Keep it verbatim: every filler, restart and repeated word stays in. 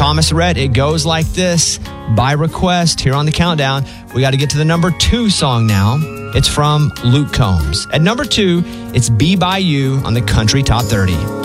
Thomas Rhett, It Goes Like This, by request here on the countdown. We got to get to the number two song now. It's from Luke Combs. At number two, it's Be By You on the Country Top thirty.